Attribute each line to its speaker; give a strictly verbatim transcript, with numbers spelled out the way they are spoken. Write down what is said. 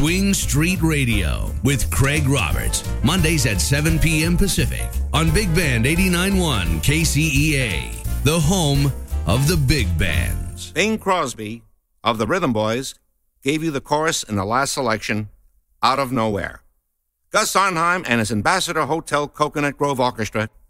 Speaker 1: Swing Street Radio with Craig Roberts. Mondays at seven p.m. Pacific on Big Band eighty-nine point one K C E A, the home of the big bands.
Speaker 2: Bing Crosby of the Rhythm Boys gave you the chorus in the last selection, Out of Nowhere. Gus Arnheim and his Ambassador Hotel Coconut Grove Orchestra